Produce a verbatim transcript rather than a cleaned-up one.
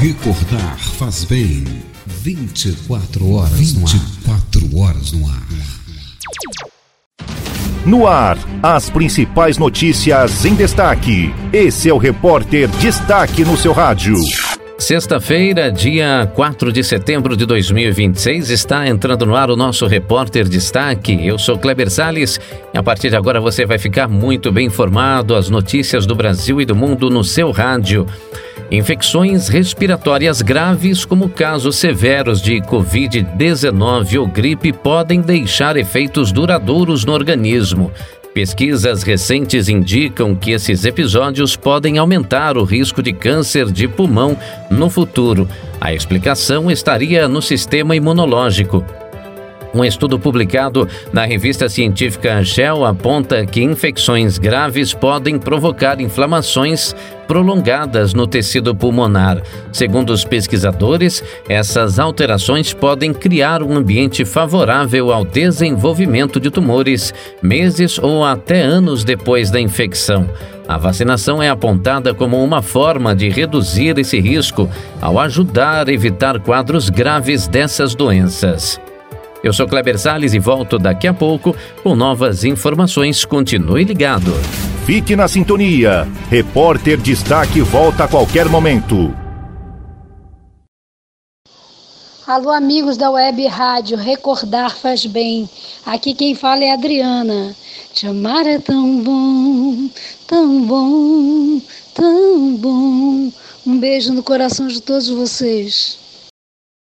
Recordar faz bem. vinte e quatro horas vinte e quatro horas no ar. No ar, as principais notícias em destaque. Esse é o Repórter Destaque no seu rádio. Sexta-feira, dia quatro de setembro de dois mil e vinte e seis, está entrando no ar o nosso Repórter Destaque. Eu sou Kleber Salles e a partir de agora você vai ficar muito bem informado as notícias do Brasil e do mundo no seu rádio. Infecções respiratórias graves, como casos severos de covid dezenove ou gripe, podem deixar efeitos duradouros no organismo. Pesquisas recentes indicam que esses episódios podem aumentar o risco de câncer de pulmão no futuro. A explicação estaria no sistema imunológico. Um estudo publicado na revista científica Shell aponta que infecções graves podem provocar inflamações prolongadas no tecido pulmonar. Segundo os pesquisadores, essas alterações podem criar um ambiente favorável ao desenvolvimento de tumores, meses ou até anos depois da infecção. A vacinação é apontada como uma forma de reduzir esse risco ao ajudar a evitar quadros graves dessas doenças. Eu sou Kleber Salles e volto daqui a pouco com novas informações. Continue ligado. Fique na sintonia. Repórter Destaque volta a qualquer momento. Alô, amigos da Web Rádio, recordar faz bem. Aqui quem fala é a Adriana. Te amar é tão bom, tão bom, tão bom. Um beijo no coração de todos vocês.